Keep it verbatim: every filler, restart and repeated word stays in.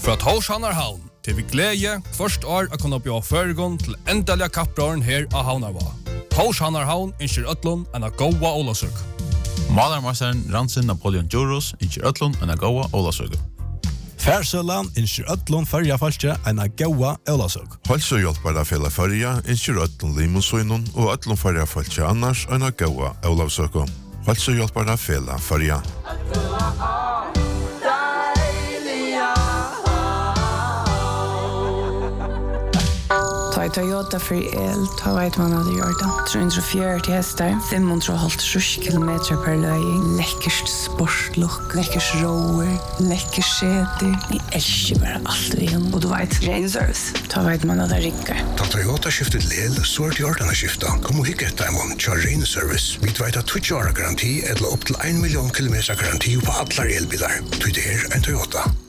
Fra Torshavnar havn til vi glede først år å kunne bjøre føregon til endelige kapprøren her av Havnarva. Torshavnar havn innskjer Øtlund enn a gåa Olasøk. Malermasteren Ransin Napoleon Djuros innskjer Øtlund enn a gåa Olasøk. Færsølan innskjer Øtlund førja falskje enn a gåa Olasøk. Halsøhjelpare fela førja innskjer Øtlund Limosøynun og Øtlund førja falskje annars enn a gåa Olasøk. Halsøhjelpare fela førja. Ta i Toyota for el, ta vet man hva det gjør da. tre hundre og fjøruti hester, fem hundre og halvtreds kilometer per løy, lekkerst sportlokk, lekkers roer, lekkers skjeder. Jeg elsker bare alt vi gjør. Og du vet, ren service, ta vet man hva det rikker. Ta Toyota skiftet lel, så er det gjort denne skiftet. Kom og hikke etter en kjør ren service. Vi vet at tjueåra garanti, eller opp til en million kilometer garanti på alle elbiler. Du, det er en Toyota.